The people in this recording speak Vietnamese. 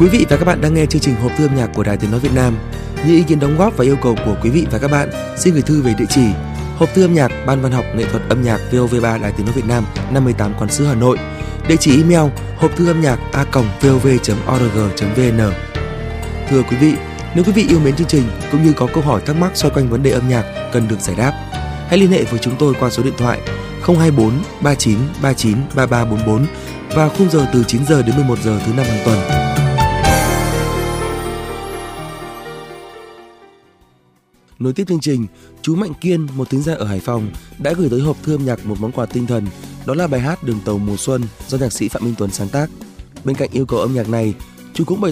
Quý vị và các bạn đang nghe chương trình Hộp thư âm nhạc của Đài Tiếng nói Việt Nam. Những ý kiến đóng góp và yêu cầu của quý vị và các bạn xin gửi thư về địa chỉ Hộp thư âm nhạc Ban Văn học Nghệ thuật âm nhạc VOV3 Đài Tiếng nói Việt Nam 58 Quán Sứ Hà Nội. Địa chỉ email hộp thư âm nhạc a@vov.org.vn. Thưa quý vị, nếu quý vị yêu mến chương trình cũng như có câu hỏi thắc mắc xoay quanh vấn đề âm nhạc cần được giải đáp, hãy liên hệ với chúng tôi qua số điện thoại 024 39 39 3344 vào khung giờ từ 9 giờ đến 11 giờ thứ năm hàng tuần. Nối tiếp chương trình, chú Mạnh Kiên, một thính giả ở Hải Phòng, đã gửi tới hộp thư âm nhạc một món quà tinh thần, đó là bài hát Đường tàu mùa xuân do nhạc sĩ Phạm Minh Tuấn sáng tác. Bên cạnh yêu cầu âm nhạc này, chú cũng bày